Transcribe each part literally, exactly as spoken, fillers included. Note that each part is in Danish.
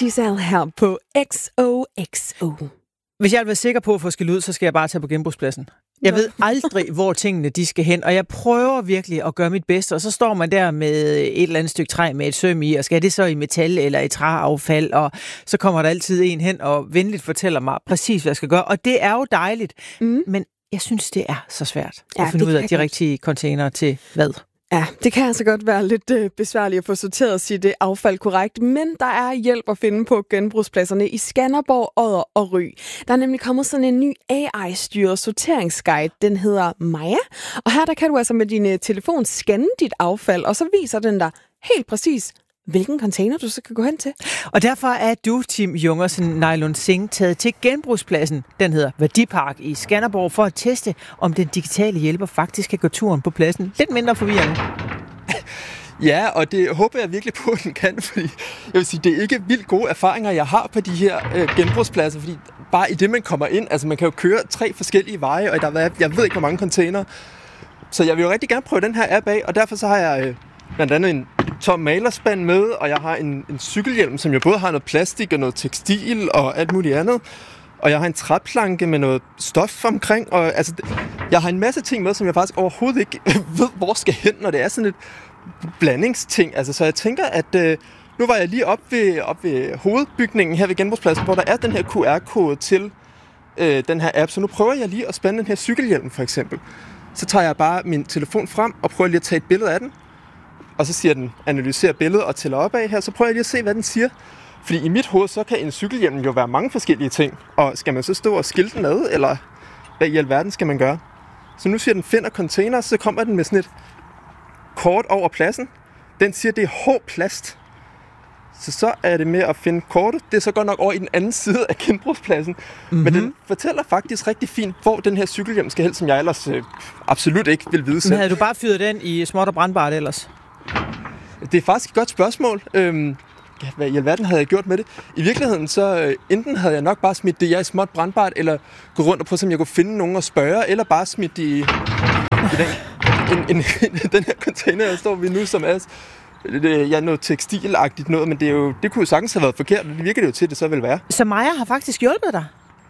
Giselle her på X O X O. Hvis jeg vil være sikker på at få skæld ud, så skal jeg bare tage på genbrugspladsen. Jeg ved aldrig, hvor tingene de skal hen, og jeg prøver virkelig at gøre mit bedste, og så står man der med et eller andet stykke træ med et søm i, og skal det så i metal eller i træaffald, og så kommer der altid en hen og venligt fortæller mig præcis, hvad jeg skal gøre, og det er jo dejligt, mm. men jeg synes, det er så svært ja, at finde ud af de rigtige container til hvad. Ja, det kan altså godt være lidt øh, besværligt at få sorteret sit øh, affald korrekt, men der er hjælp at finde på genbrugspladserne i Skanderborg, Odder og Ry. Der er nemlig kommet sådan en ny A I-styret sorteringsguide, den hedder Maja, og her der kan du altså med din øh, telefon scanne dit affald, og så viser den dig helt præcis, hvilken container du så kan gå hen til. Og derfor er du, Tim Jungersen Nylund Singh, taget til genbrugspladsen, den hedder Værdipark i Skanderborg, for at teste, om den digitale hjælper faktisk kan gå turen på pladsen. Lidt mindre forvirrende. Ja, og det håber jeg virkelig på, at den kan, fordi jeg vil sige, det er ikke vildt gode erfaringer, jeg har på de her øh, genbrugspladser, fordi bare i det, man kommer ind, altså man kan jo køre tre forskellige veje, og der er, jeg ved ikke, hvor mange container. Så jeg vil jo rigtig gerne prøve den her app af, og derfor så har jeg øh, blandt andet en tom malerspand med, og jeg har en, en cykelhjelm, som jo både har noget plastik og noget tekstil og alt muligt andet. Og jeg har en træplanke med noget stof omkring, og altså, jeg har en masse ting med, som jeg faktisk overhovedet ikke ved, hvor skal hen, når det er sådan et blandingsting. Altså, så jeg tænker, at øh, nu var jeg lige op ved, op ved hovedbygningen her ved genbrugspladsen, hvor der er den her Q R-kode til øh, den her app. Så nu prøver jeg lige at spænde den her cykelhjelm, for eksempel. Så tager jeg bare min telefon frem og prøver lige at tage et billede af den. Og så siger den, analyserer billedet og tæller op af her. Så prøver jeg lige at se, hvad den siger. Fordi i mit hoved, så kan en cykelhjelm jo være mange forskellige ting. Og skal man så stå og skilte den ad, eller hvad i alverden skal man gøre? Så nu siger den, finder container, så kommer den med sådan et kort over pladsen. Den siger, det er hård plast. Så så er det med at finde kortet. Det er så godt nok over i den anden side af genbrugspladsen. Mm-hmm. Men den fortæller faktisk rigtig fint, hvor den her cykelhjelm skal hen, som jeg ellers øh, absolut ikke vil vide selv. Men havde du bare fyret den i småt og brandbart ellers? Det er faktisk et godt spørgsmål. Øhm, ja, hvad i alverden havde jeg gjort med det? I virkeligheden, så øh, enten havde jeg nok bare smidt det i jeg småt brandbart, eller gå rundt og prøve, om jeg kunne finde nogen at spørge, eller bare smidt det i, i den, en, en, en, den her container, der står vi nu, som er det, ja, noget tekstilagtigt noget, men det, er jo, det kunne jo sagtens have været forkert, og det virker det jo til, at det så vil være. Så Maja har faktisk hjulpet dig?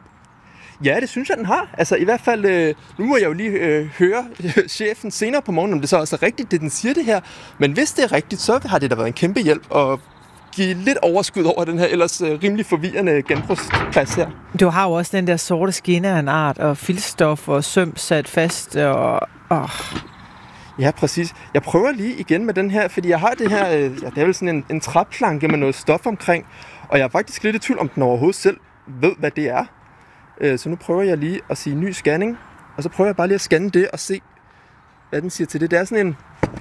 Ja, det synes jeg, den har. Altså i hvert fald, øh, nu må jeg jo lige øh, høre øh, chefen senere på morgenen, om det så også er rigtigt, det den siger det her. Men hvis det er rigtigt, så har det da været en kæmpe hjælp at give lidt overskud over den her ellers øh, rimelig forvirrende genbrugsplads her. Du har jo også den der sorte skinne af en art, og filtstof og søm sat fast, og... Oh. Ja, præcis. Jeg prøver lige igen med den her, fordi jeg har det her, øh, ja, det er vel sådan en, en træplanke med noget stof omkring, og jeg er faktisk lidt i tvivl, om den overhovedet selv ved, hvad det er. Så nu prøver jeg lige at sige ny scanning, og så prøver jeg bare lige at scanne det og se, hvad den siger til det. Det er sådan en...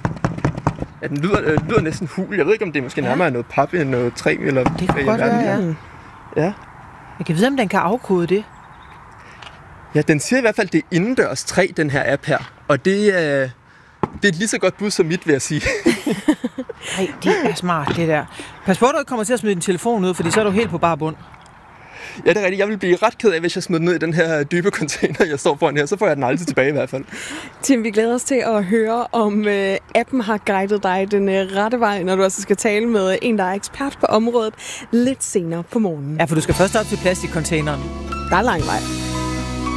Ja, den lyder, øh, lyder næsten hul. Jeg ved ikke, om det er måske ja. nærmere noget pap end noget træ, eller... Det kan godt være, ja. ja. Jeg kan vide, om den kan afkode det. Ja, den siger i hvert fald, det er indendørs træ, den her app her. Og det, øh, det er et lige så godt bud som mit, vil jeg sige. Nej, det er smart, det der. Pas på, at du ikke kommer til at smide din telefon ud, fordi så er du helt på bar bund. Ja, det er rigtigt. Jeg vil blive ret ked af, hvis jeg smider ned i den her dybe container, jeg står foran her. Så får jeg den aldrig tilbage i hvert fald. Tim, vi glæder os til at høre, om øh, appen har guidet dig den øh, rette vej, når du altså skal tale med en, der er ekspert på området, lidt senere på morgenen. Ja, for du skal først op til plastikcontaineren. Der er lang vej.